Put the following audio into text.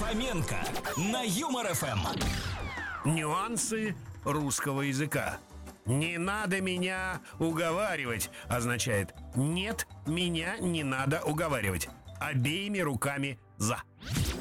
Фоменко на Юмор ФМ. Нюансы русского языка. «Не надо меня уговаривать» означает «нет, меня не надо уговаривать». Обеими руками «за».